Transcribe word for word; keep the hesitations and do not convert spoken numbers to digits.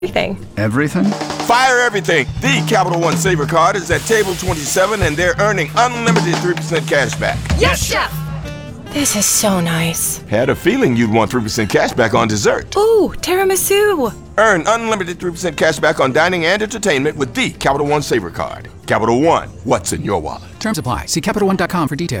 Everything. Everything? Fire everything. The Capital One Saver Card is at table twenty-seven, and they're earning unlimited three percent cash back. Yes, Chef! This is so nice. Had a feeling you'd want three percent cash back on dessert. Ooh, tiramisu. Earn unlimited three percent cash back on dining and entertainment with the Capital One Saver Card. Capital One, what's in your wallet? Terms apply. See Capital One dot com for details.